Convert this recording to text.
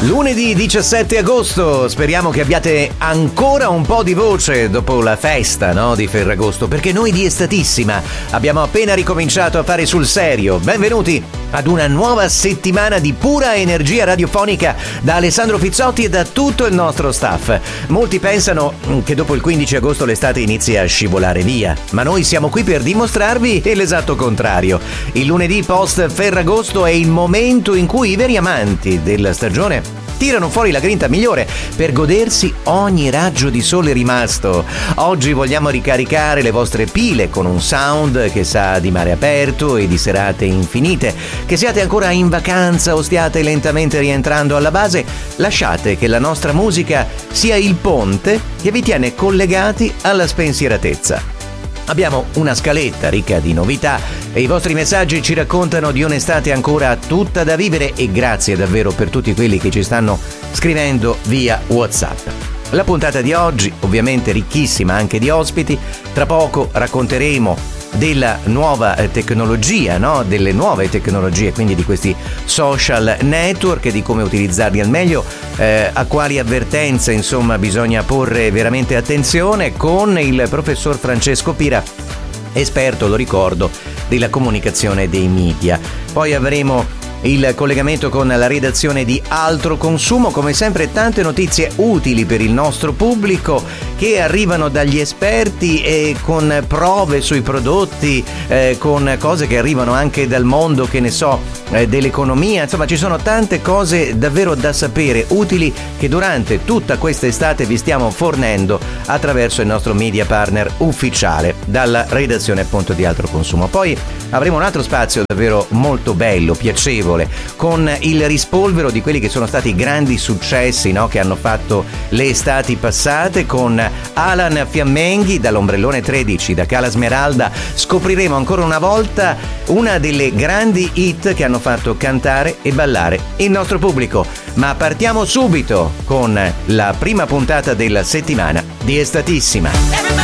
Lunedì 17 agosto, speriamo che abbiate ancora un po' di voce dopo la festa, no, di Ferragosto, perché noi di Estatissima abbiamo appena ricominciato a fare sul serio. Benvenuti ad una nuova settimana di pura energia radiofonica da Alessandro Fizzotti e da tutto il nostro staff. Molti pensano che dopo il 15 agosto l'estate inizia a scivolare via, ma noi siamo qui per dimostrarvi l'esatto contrario. Il lunedì post Ferragosto è il momento in cui i veri amanti della stagione tirano fuori la grinta migliore per godersi ogni raggio di sole rimasto. Oggi vogliamo ricaricare le vostre pile con un sound che sa di mare aperto e di serate infinite. Che siate ancora in vacanza o stiate lentamente rientrando alla base, lasciate che la nostra musica sia il ponte che vi tiene collegati alla spensieratezza. Abbiamo una scaletta ricca di novità e i vostri messaggi ci raccontano di un'estate ancora tutta da vivere, e grazie davvero per tutti quelli che ci stanno scrivendo via WhatsApp. La puntata di oggi ovviamente ricchissima anche di ospiti. Tra poco racconteremo della nuova tecnologia, no? Delle nuove tecnologie, quindi di questi social network e di come utilizzarli al meglio, a quali avvertenze insomma bisogna porre veramente attenzione, con il professor Francesco Pira, esperto, lo ricordo, della comunicazione dei media. Poi avremo il collegamento con la redazione di Altro Consumo, come sempre tante notizie utili per il nostro pubblico che arrivano dagli esperti e con prove sui prodotti, con cose che arrivano anche dal mondo, che ne so, dell'economia. Insomma, ci sono tante cose davvero da sapere, utili, che durante tutta questa estate vi stiamo fornendo attraverso il nostro media partner ufficiale dalla redazione appunto di Altro Consumo. Poi avremo un altro spazio davvero molto bello, piacevole, con il rispolvero di quelli che sono stati i grandi successi, no, che hanno fatto le estati passate, con Alan Fiammenghi dall'Ombrellone 13, da Cala Smeralda. Scopriremo ancora una volta una delle grandi hit che hanno fatto cantare e ballare il nostro pubblico. Ma partiamo subito con la prima puntata della settimana di Estatissima.